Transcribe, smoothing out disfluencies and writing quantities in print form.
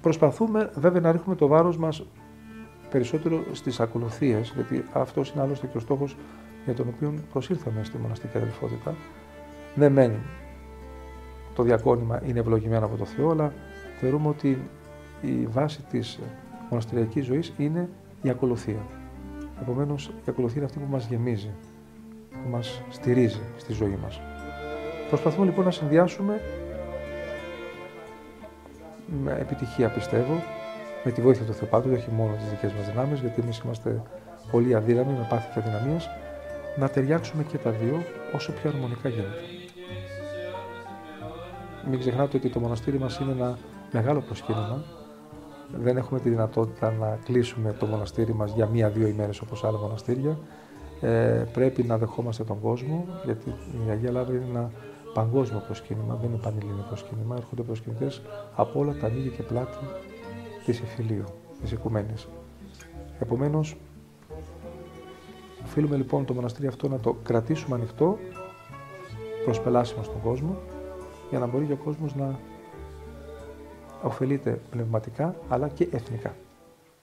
Προσπαθούμε βέβαια να ρίχνουμε το βάρος μας περισσότερο στις ακολουθίες, γιατί αυτός είναι άλλωστε και ο στόχος για τον οποίο προσήλθαμε στη μοναστική αδελφότητα. Ναι, μεν το διακόνημα είναι ευλογημένο από το Θεό, αλλά θεωρούμε ότι η βάση της μοναστηριακής ζωής είναι η ακολουθία. Επομένως, η ακολουθία είναι αυτή που μας γεμίζει, που μας στηρίζει στη ζωή μας. Προσπαθούμε λοιπόν να συνδυάσουμε με επιτυχία, πιστεύω, με τη βοήθεια του Θεού πάντοτε, όχι μόνο τις δικές μας δυνάμεις, γιατί εμείς είμαστε πολύ αδύναμοι, με πάθη και αδυναμίες, να ταιριάξουμε και τα δύο όσο πιο αρμονικά γίνεται. Μην ξεχνάτε ότι το μοναστήρι μας είναι ένα μεγάλο προσκύνημα. Δεν έχουμε τη δυνατότητα να κλείσουμε το μοναστήρι μας για 1-2 ημέρες όπως άλλα μοναστήρια. Πρέπει να δεχόμαστε τον κόσμο, γιατί η Αγία Λάβρη είναι ένα παγκόσμιο προσκύνημα, δεν είναι πανελλήνιο προσκύνημα. Έρχονται προσκυνητές από όλα τα ανοίγη και πλάτη της Ιφιλίου, της Οικουμένης. Επομένως, οφείλουμε λοιπόν το μοναστήρι αυτό να το κρατήσουμε ανοιχτό, προσπελάσιμο στον κόσμο, για να μπορεί και ο κόσμος να ωφελείται πνευματικά αλλά και εθνικά.